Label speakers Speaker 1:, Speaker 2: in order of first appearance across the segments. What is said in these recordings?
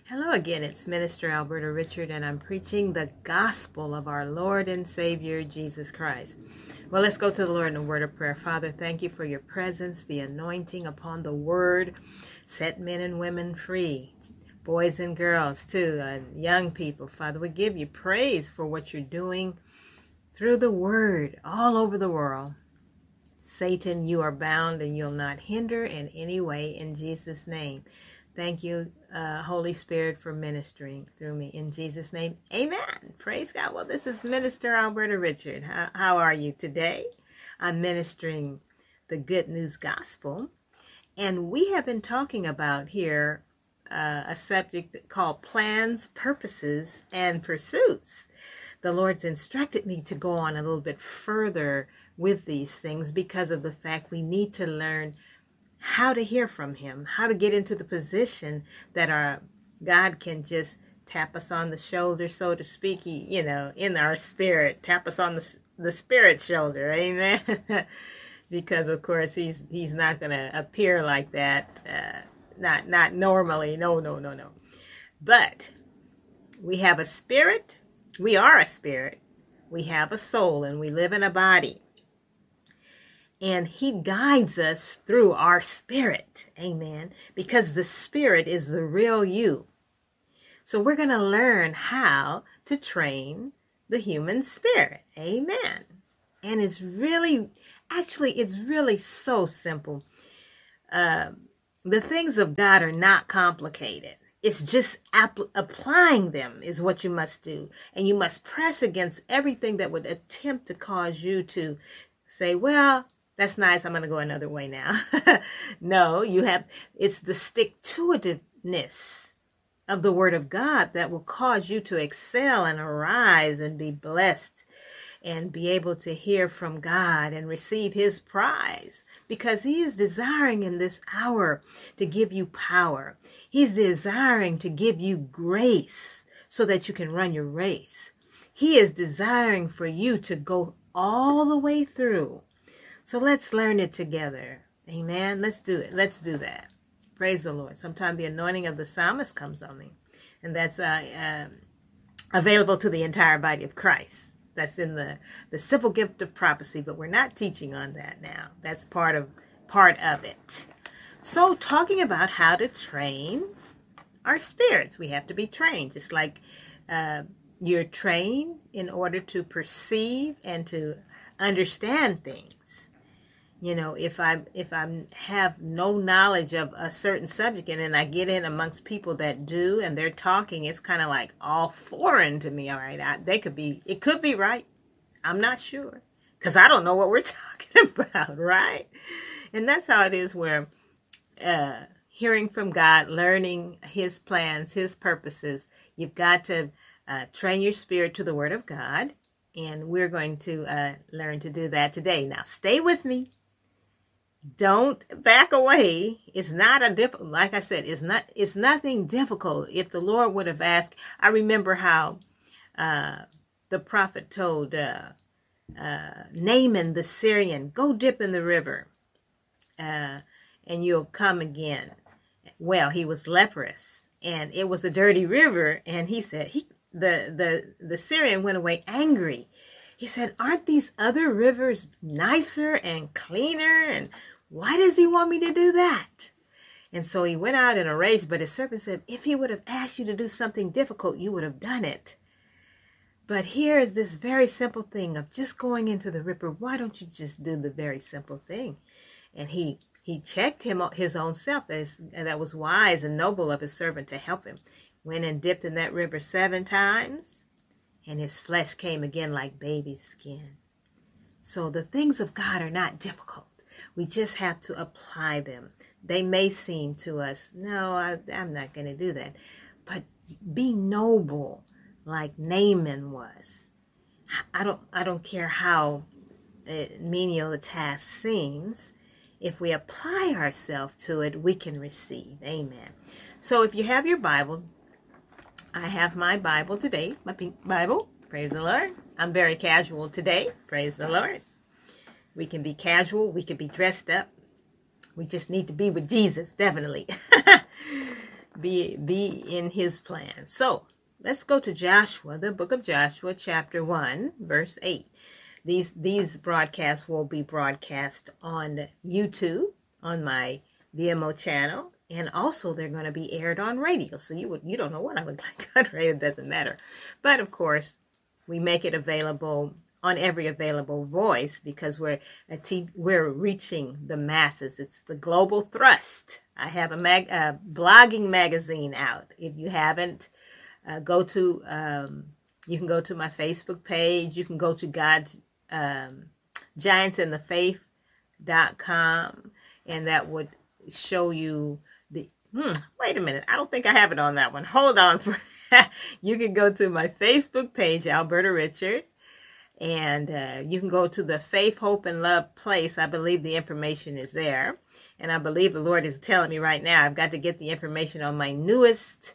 Speaker 1: Hello again, it's Minister Alberta Richard, and I'm preaching the gospel of our Lord and Savior, Jesus Christ. Well, let's go to the Lord in a word of prayer. Father, thank you for your presence, the anointing upon the word. Set men and women free, boys and girls too, young people. Father, we give you praise for what you're doing through the word all over the world. Satan, you are bound and you'll not hinder in any way in Jesus' name. Thank you, Holy Spirit, for ministering through me. In Jesus' name, amen. Praise God. Well, this is Minister Alberta Richard. How are you today? I'm ministering the good news gospel. And we have been talking about here a subject called plans, purposes, and pursuits. The Lord's instructed me to go on a little bit further with these things because of the fact we need to learn how to hear from him, how to get into the position that our God can just tap us on the shoulder, so to speak, in our spirit, tap us on the spirit shoulder, amen. Because of course he's not going to appear like that, not normally, no. But we have a spirit, we are a spirit, we have a soul, and we live in a body. And he guides us through our spirit, amen, because the spirit is the real you. So we're going to learn how to train the human spirit, amen. And it's really so simple. The things of God are not complicated. It's just applying them is what you must do. And you must press against everything that would attempt to cause you to say, well, that's nice, I'm going to go another way now. No, it's the stick-to-itiveness of the Word of God that will cause you to excel and arise and be blessed and be able to hear from God and receive his prize, because he is desiring in this hour to give you power. He's desiring to give you grace so that you can run your race. He is desiring for you to go all the way through. So let's learn it together. Amen. Let's do it. Let's do that. Praise the Lord. Sometimes the anointing of the psalmist comes on me. And that's available to the entire body of Christ. That's in the simple gift of prophecy. But we're not teaching on that now. That's part of it. So talking about how to train our spirits. We have to be trained. Just like you're trained in order to perceive and to understand things. You know, if I have no knowledge of a certain subject and then I get in amongst people that do and they're talking, it's kind of like all foreign to me. All right, it could be right. I'm not sure because I don't know what we're talking about, right? And that's how it is where hearing from God, learning his plans, his purposes, you've got to train your spirit to the Word of God. And we're going to learn to do that today. Now, stay with me. Don't back away. It's not like I said, it's nothing difficult. If the Lord would have asked, I remember how the prophet told Naaman the Syrian, go dip in the river and you'll come again. Well, he was leprous and it was a dirty river. And he said, the Syrian went away angry. He said, aren't these other rivers nicer and cleaner? And why does he want me to do that? And so he went out in a rage, but his servant said, if he would have asked you to do something difficult, you would have done it. But here is this very simple thing of just going into the river. Why don't you just do the very simple thing? And he checked his own self, that was wise and noble of his servant to help him. Went and dipped in that river 7 times, and his flesh came again like baby's skin. So the things of God are not difficult. We just have to apply them. They may seem to us, no, I'm not going to do that. But be noble like Naaman was. I don't care how menial the task seems. If we apply ourselves to it, we can receive. Amen. So if you have your Bible, I have my Bible today, my pink Bible. Praise the Lord. I'm very casual today. Praise the Lord. We can be casual. We can be dressed up. We just need to be with Jesus, definitely. be in his plan. So let's go to Joshua, the book of Joshua, chapter 1, verse 8. These broadcasts will be broadcast on YouTube, on my VMO channel, and also they're going to be aired on radio. So you don't know what I look like on radio, it doesn't matter. But of course, we make it available on every available voice because we're reaching the masses. It's the global thrust. I have a blogging magazine out. If you haven't, you can go to my Facebook page. You can go to God's giantsinthefaith.com, and that would show you the wait a minute, I don't think I have it on that one. Hold on. You can go to my Facebook page, Alberta Richard, and you can go to the Faith, Hope, and Love place. I believe the information is there, and I believe the Lord is telling me right now I've got to get the information on my newest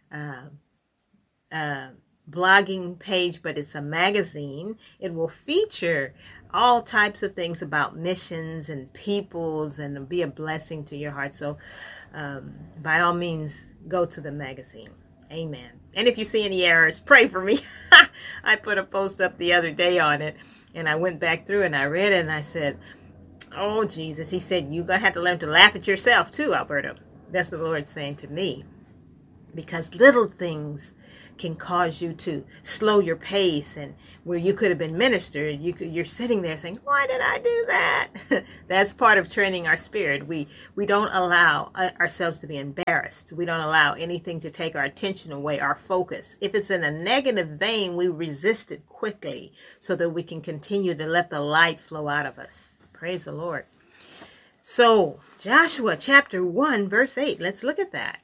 Speaker 1: blogging page, but it's a magazine. It will feature all types of things about missions and peoples and be a blessing to your heart. So by all means, go to the magazine. Amen. And if you see any errors, pray for me. I put a post up the other day on it, and I went back through and I read it, and I said, oh, Jesus. He said, you're going to have to learn to laugh at yourself too, Alberta. That's the Lord saying to me. Because little things can cause you to slow your pace, and where you could have been ministered, you're sitting there saying, why did I do that? That's part of training our spirit. We don't allow ourselves to be embarrassed. We don't allow anything to take our attention away, our focus. If it's in a negative vein, we resist it quickly so that we can continue to let the light flow out of us. Praise the Lord. So Joshua chapter 1 verse 8, let's look at that.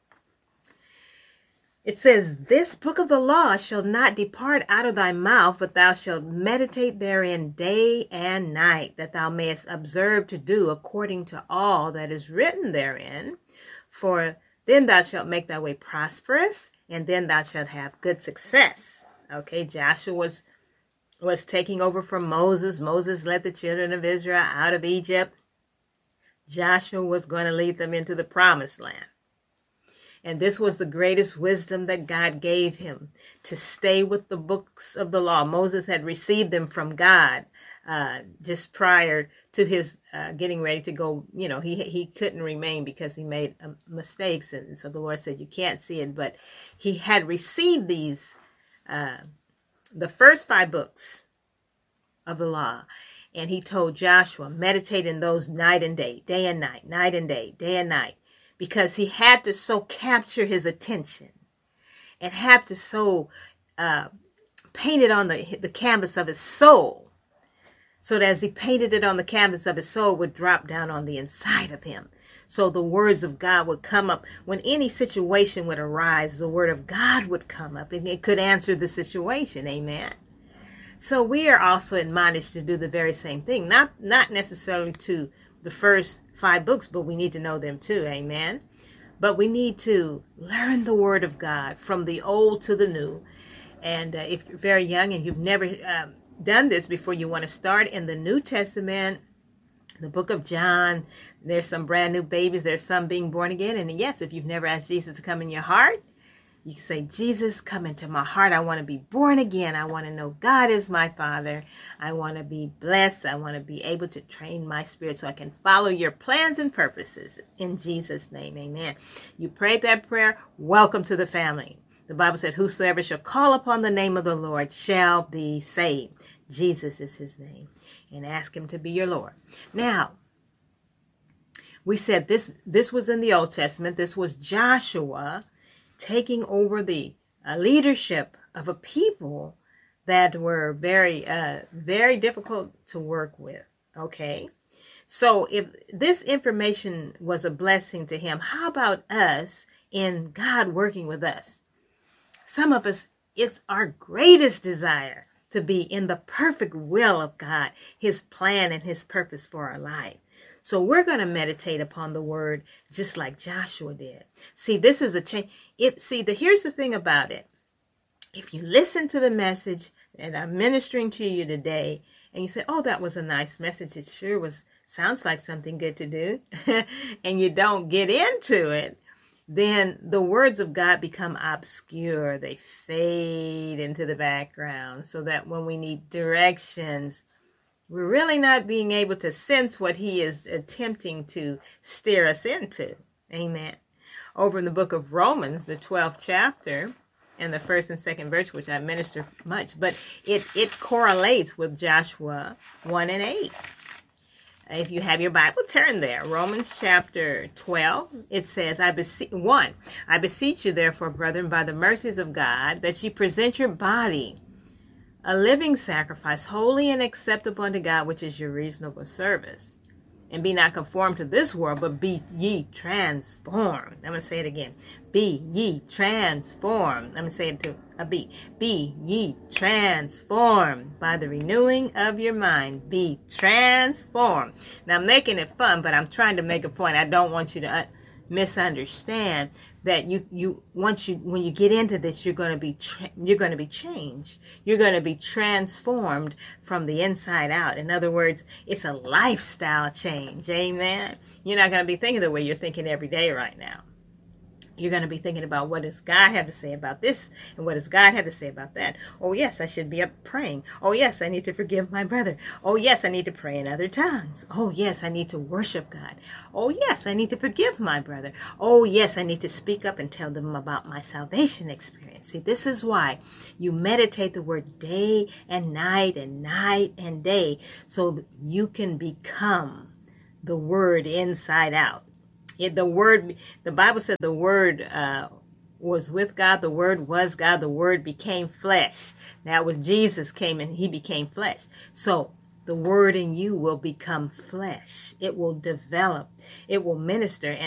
Speaker 1: It says, this book of the law shall not depart out of thy mouth, but thou shalt meditate therein day and night, that thou mayest observe to do according to all that is written therein. For then thou shalt make thy way prosperous, and then thou shalt have good success. Okay, Joshua was taking over from Moses. Moses led the children of Israel out of Egypt. Joshua was going to lead them into the promised land. And this was the greatest wisdom that God gave him, to stay with the books of the law. Moses had received them from God just prior to his getting ready to go. You know, he couldn't remain because he made mistakes. And so the Lord said, you can't see it. But he had received these, the first 5 books of the law. And he told Joshua, meditate in those night and day and night, night and day and night. Because he had to so capture his attention and have to so paint it on the canvas of his soul, so that as he painted it on the canvas of his soul, it would drop down on the inside of him. So the words of God would come up. When any situation would arise, the word of God would come up and it could answer the situation. Amen. So we are also admonished to do the very same thing, not necessarily to the first 5 books, but we need to know them too. Amen. But we need to learn the word of God from the old to the new. And if you're very young and you've never done this before, you want to start in the New Testament, the book of John. There's some brand new babies. There's some being born again. And yes, if you've never asked Jesus to come in your heart, you can say, Jesus, come into my heart. I want to be born again. I want to know God is my Father. I want to be blessed. I want to be able to train my spirit so I can follow your plans and purposes. In Jesus' name, amen. You prayed that prayer. Welcome to the family. The Bible said, whosoever shall call upon the name of the Lord shall be saved. Jesus is his name. And ask him to be your Lord. Now, we said this was in the Old Testament. This was Joshua taking over the leadership of a people that were very, very difficult to work with. Okay. So if this information was a blessing to him, how about us in God working with us? Some of us, it's our greatest desire to be in the perfect will of God, his plan and his purpose for our life. So we're going to meditate upon the word just like Joshua did. See, this is a change. Here's the thing about it. If you listen to the message that I'm ministering to you today, and you say, oh, that was a nice message. It sure sounds like something good to do. And you don't get into it. then the words of God become obscure. They fade into the background so that when we need directions, we're really not being able to sense what he is attempting to steer us into. Amen. Over in the book of Romans, the 12th chapter, and the first and second verse, which I minister much, but it correlates with Joshua 1 and 8. If you have your Bible, turn there. Romans chapter 12, it says, I beseech you, therefore, brethren, by the mercies of God, that ye present your body a living sacrifice, holy and acceptable unto God, which is your reasonable service. And be not conformed to this world, but be ye transformed. I'm going to say it again. Be ye transformed. I'm going to say it to a beat. Be ye transformed by the renewing of your mind. Be transformed. Now, I'm making it fun, but I'm trying to make a point. I don't want you to misunderstand that when you get into this, you're going to be changed. You're going to be transformed from the inside out. In other words, it's a lifestyle change. Amen. You're not going to be thinking the way you're thinking every day right now. You're going to be thinking about what does God have to say about this and what does God have to say about that. Oh, yes, I should be up praying. Oh, yes, I need to forgive my brother. Oh, yes, I need to pray in other tongues. Oh, yes, I need to worship God. Oh, yes, I need to forgive my brother. Oh, yes, I need to speak up and tell them about my salvation experience. See, this is why you meditate the word day and night and day so that you can become the word inside out. The Bible said the Word was with God, the Word was God, the Word became flesh. That was Jesus came and he became flesh. So the Word in you will become flesh. It will develop. It will minister.